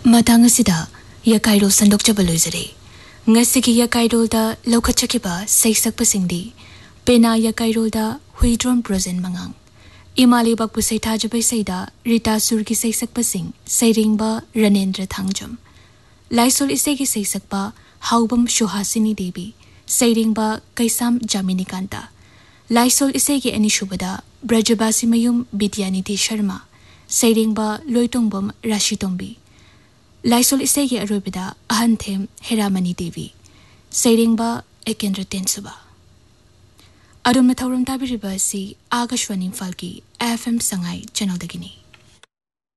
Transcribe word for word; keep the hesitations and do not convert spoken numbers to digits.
Matang asida yakairo sandok chabaluzare. Ngasigi yakairo da lokhachakiba saisak pasingdi. Pena yakairo da huidron prozen mangang. Imali bakpu saitajabai saida Rita Surgi saisak pasing sairingba Ranendra Thangjam. Laisol isegi saisakba Haubam Shuhasini Devi sairingba Kaisam Jaminikanta. Laisol isegi anishubada Brajabasi Mayum Bidyanidhi Sharma sairingba Loitongbam Rashitombi. Laisol isegi arubida Ahanthem Heramani Devi sairingba Ekendra Tensuba. Adum na thauram tabiriba si Agashwani Falki F M Sangai channel dagini.